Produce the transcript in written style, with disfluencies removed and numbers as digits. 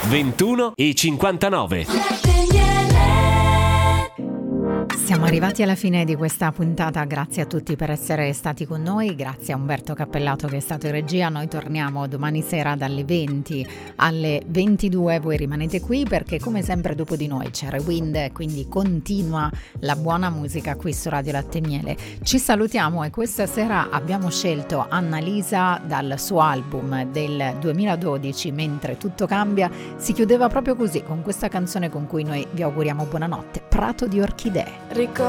21:59. Siamo arrivati alla fine di questa puntata, grazie a tutti per essere stati con noi, grazie a Umberto Cappellato che è stato in regia. Noi torniamo domani sera dalle 20 alle 22, voi rimanete qui perché come sempre dopo di noi c'è Rewind, quindi continua la buona musica qui su Radio Latte e Miele. Ci salutiamo e questa sera abbiamo scelto Annalisa dal suo album del 2012, Mentre tutto cambia. Si chiudeva proprio così, con questa canzone con cui noi vi auguriamo buonanotte, Prato di orchidee.